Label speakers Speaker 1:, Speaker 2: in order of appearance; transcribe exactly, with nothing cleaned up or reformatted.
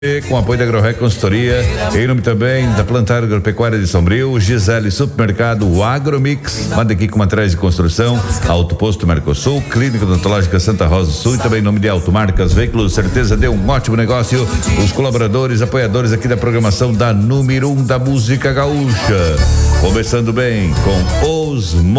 Speaker 1: Com apoio da AgroRec Consultoria, em nome também da Plantar Agropecuária de Sombrio, Gisele Supermercado, o Agromix, Madequico Materiais de Construção, Auto Posto Mercosul, Clínica Odontológica Santa Rosa do Sul e também em nome de Automarcas Veículos, certeza deu um ótimo negócio. Os colaboradores, apoiadores aqui da programação da número um da música gaúcha. Começando bem com os